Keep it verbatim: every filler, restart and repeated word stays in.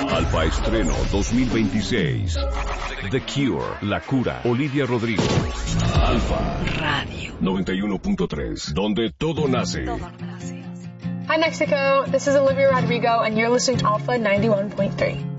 Alfa Estreno dos mil veintiséis. The Cure, La Cura, Olivia Rodrigo. Alfa Radio noventa y uno punto tres, donde todo nace. Hi Mexico, this is Olivia Rodrigo and you're listening to Alpha ninety-one point three.